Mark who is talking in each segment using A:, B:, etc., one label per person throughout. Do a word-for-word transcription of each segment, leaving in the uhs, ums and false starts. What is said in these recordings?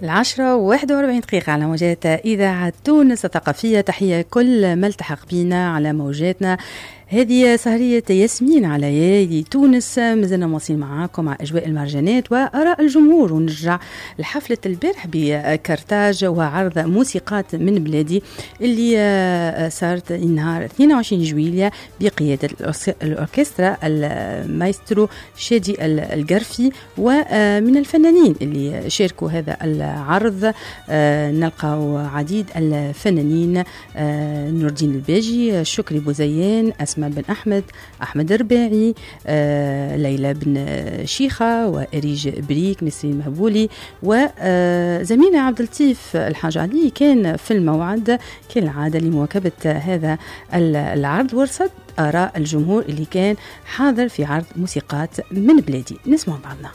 A: العشرة وواحد وأربعين دقيقة على موجات إذاعة تونس الثقافية. تحية كل ملتحق بينا على موجاتنا. هذه سهرية ياسمين على ياي تونس، مازلنا مواصلين معاكم مع أجواء المهرجانات وآراء الجمهور، ونرجع لحفلة البارح بكرتاج وعرض موسيقات من بلادي اللي صارت نهار اثنين وعشرين جويلية بقيادة الأوركسترا المايسترو شادي القرفي. ومن الفنانين اللي شاركوا هذا العرض نلقى عديد الفنانين: نور الدين الباجي، شكري بوزيان، أسماء بن أحمد، أحمد الرباعي، آه، ليلى بن شيخة، وإريج بريك، نسرين مهبولي، وزميلنا عبد اللطيف الحاج علي كان في الموعد كالعادة لمواكبة هذا العرض ورصد آراء الجمهور اللي كان حاضر في عرض موسيقات من بلادي. نسمع بعضنا.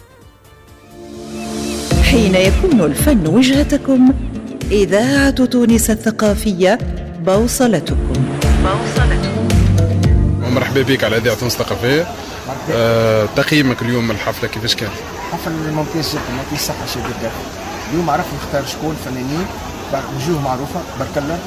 B: حين يكون الفن وجهتكم، إذاعة تونس الثقافية بوصلتكم. بوصلتكم.
C: مرحبا بك على إذاعة تونس الثقافية. أه، تقييمك اليوم الحفلة كيفاش كان؟
D: حفل ممتاز جدا، يعطيه الصحة شادي القرفي. اليوم عرفنا نختار شكون فنانين وجوه معروفة بارك الله،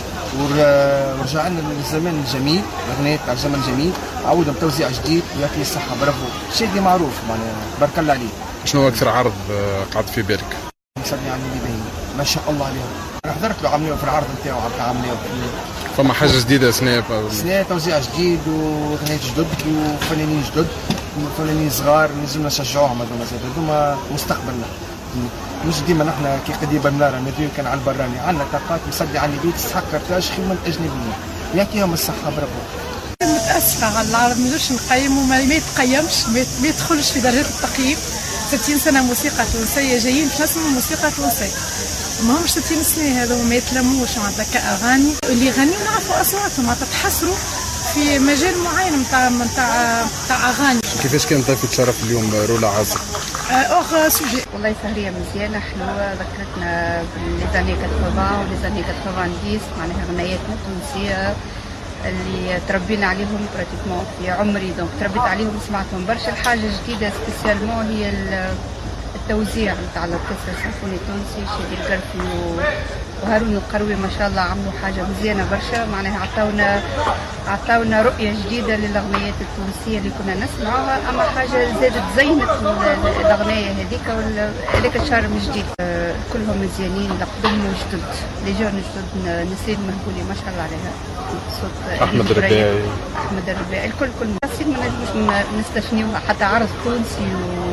D: ورجعنا للزمن الجميل، الأغنية تاع الزمن الجميل، عودنا بتوزيع جديد ويعطيه الصحة. برافو شادي معروف معناها بارك الله عليه.
C: شنو أكثر عرض قعد في بالك؟
D: نصلي على النبي ما شاء الله عليهم. أنا حضرت له عملوه في العرض نتاعو عملوه.
C: فما حاجة جديدة سنة
D: سنة توزيع جديد وأغنيات جدد وفنانين جدد وفنانين صغار لازمنا نشجعوهم. هذوما زاد هذوما مستقبلنا، مش ديما نحن كي قديم بنارة مدير كان على البراني، عندنا طاقات مصدي على البيت تستحق كرتاج خير من الأجنبيين، يعطيهم الصحة. برافو.
E: متأسفة على العرض، ما نقدرش نقيم وما يتقيمش، ما يدخلش في درجة التقييم. ستين سنة موسيقى تونسية جايين باش نسمعوا موسيقى تونسية، ما همش ستين سنة هذو ما يتلموش معناتها كأغاني اللي يغنيوا نعرفوا أصواتهم معناتها تحصروا في مجال معين نتاع نتاع نتاع أغاني.
C: كيفاش كان ضيفة شرف اليوم رولا عازق؟
E: أوغ سوجي
F: والله سهرية مزيانة حلوة، ذكرتنا بالليزاني كتوبا وليزاني كتوبانديس، معناها غنياتنا التونسية اللي تربينا عليهم براتيكمون في عمري، دونك تربيت عليهم سمعتهم برشا. الحاجة جديدة سبيسيالمون هي التوزيع نتاع الأوركسترا السيمفوني التونسي شادي القرفي وهارون القروي، ما شاء الله عملوا حاجة مزيانة برشا، معناها عطاونا عطاونا رؤية جديدة للأغنيات التونسية اللي كنا نسمعها، أما حاجة زادت زينت الأغنية هذيك هذيك الشهر من جديد. كلهم مزيانين لقدم وجدد، لي جون جدد، نسرين مهبولي ما شاء الله عليها، صوت
C: أحمد الرباعي
F: أحمد الرباعي الكل كل نسيت ما نجمش نستثنيوها، حتى عرض تونسي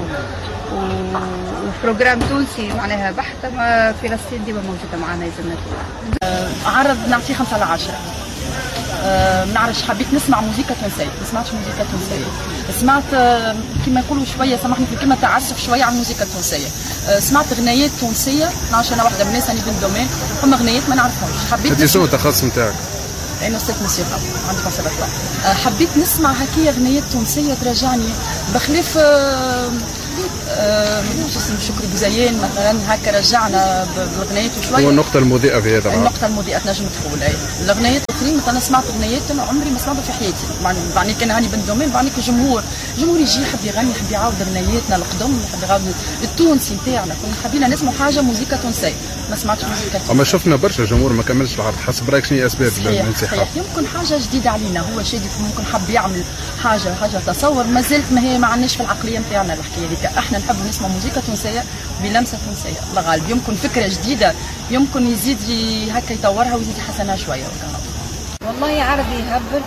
F: و وبروجرام تونسي معناها بحتة، ما فلسطين ديما موجودة معنا يزمنا.
E: أه عرض نعطيه خمسة على عشرة. أه نعرفش حبيت نسمع موسيقى تونسية، ما سمعتش موسيقى تونسية، سمعت أه كما يقولوا شوية، سامحني في الكلمة، تعسف شوية على الموسيقى التونسية. أه سمعت غنايات تونسية، نعرفش أنا واحدة من الناس أنا بالدومين، هم غنايات ما نعرفهمش. حبيت
C: أنت شنو التخصص نتاعك؟
F: أنا أستاذ موسيقى عندي كونسيرفاتوار. أه حبيت نسمع هكية غنايات تونسية ترجعني بخلاف أه أه شكري بوزيان مثلا، هكا رجعنا بالغنيات شويه.
C: هو النقطة المضيئة في هذا
F: النقطة المضيئة تنجم تقول اي الغنيات الاخرين مثلا سمعت غنيات انا عمري ما سمعتها في حياتي، يعني كان هاني بن دومين، يعني الجمهور الجمهور يجي يحب يغني، يحب يعاود غنياتنا القدم، يحب يعاود التونسي نتاعنا، كنا حابين نسمعوا حاجة موسيقى تونسية، ما سمعتش موسيقى تونسية.
C: اما شفنا برشا جمهور ما كملش العرض، حسب رايك شنو اسباب الانسحاب؟
F: يمكن حاجة جديدة علينا، هو شادي ممكن حب يعمل حاجة حاجة تصور ما زلت ما هي ما عندناش في العقلية نتاعنا الحكاية هذيك، احنا نحب نسمع موسيقى تونسية بلمسة تونسية الله غالب، يمكن فكرة جديدة يمكن يزيد هكا يطورها ويزيد يحسنها شوية.
G: والله عربي يهبل،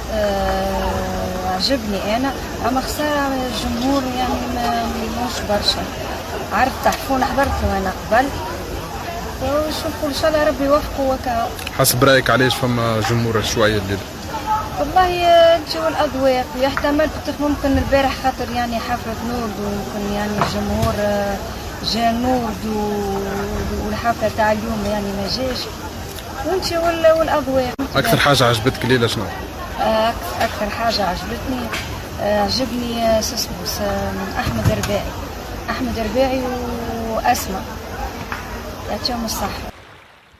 G: أه عجبني أنا، أما خسارة الجمهور يعني مش برشا. عرفت تحفون حضرته أنا قبل، ونشوفوا إن شاء الله ربي يوفقه وكا.
C: حسب رأيك علاش فما جمهور شوية الليل؟
G: والله جو الأذواق، يحتمل ممكن البارح خاطر يعني حفلة نورد وممكن يعني الجمهور جا نورد والحفلة تاع اليوم يعني ما جاش، وانتي والأذواق.
C: أكثر حاجة عجبتك ليلة شنو؟
G: أكثر حاجة عجبتني عجبني اسمه أحمد الرباعي، أحمد الرباعي وأسماء، يعطيهم الصحة.